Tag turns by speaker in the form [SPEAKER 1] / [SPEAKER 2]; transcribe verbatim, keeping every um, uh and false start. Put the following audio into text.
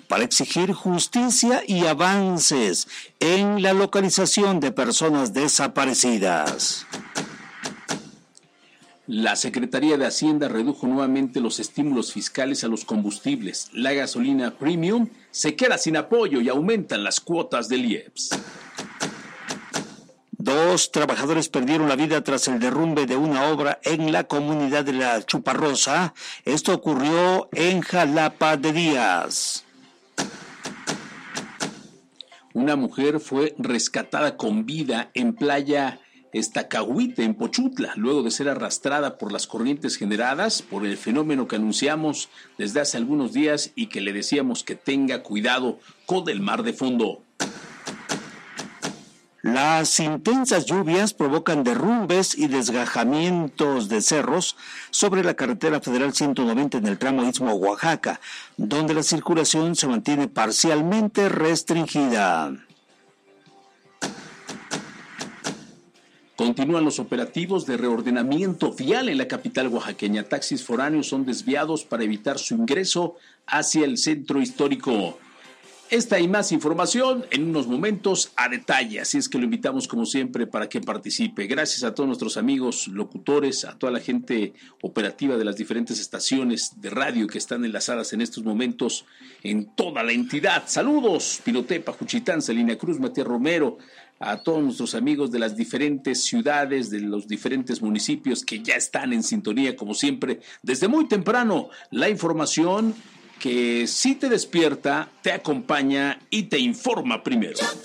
[SPEAKER 1] para exigir justicia y avances en la localización de personas desaparecidas.
[SPEAKER 2] La Secretaría de Hacienda redujo nuevamente los estímulos fiscales a los combustibles. La gasolina premium se queda sin apoyo y aumentan las cuotas del I E P S.
[SPEAKER 1] Dos trabajadores perdieron la vida tras el derrumbe de una obra en la comunidad de La Chuparrosa. Esto ocurrió en Jalapa de Díaz.
[SPEAKER 2] Una mujer fue rescatada con vida en playa Estacahuite, en Pochutla, luego de ser arrastrada por las corrientes generadas por el fenómeno que anunciamos desde hace algunos días y que le decíamos que tenga cuidado con el mar de fondo.
[SPEAKER 1] Las intensas lluvias provocan derrumbes y desgajamientos de cerros sobre la carretera federal ciento noventa en el tramo Istmo-Oaxaca, donde la circulación se mantiene parcialmente restringida.
[SPEAKER 2] Continúan los operativos de reordenamiento vial en la capital oaxaqueña. Taxis foráneos son desviados para evitar su ingreso hacia el centro histórico. Esta y más información en unos momentos a detalle, así es que lo invitamos como siempre para que participe. Gracias a todos nuestros amigos locutores, a toda la gente operativa de las diferentes estaciones de radio que están enlazadas en estos momentos en toda la entidad. Saludos, Pinotepa, Juchitán, Salina Cruz, Matías Romero, a todos nuestros amigos de las diferentes ciudades, de los diferentes municipios que ya están en sintonía como siempre desde muy temprano. La información que sí te despierta, te acompaña y te informa primero.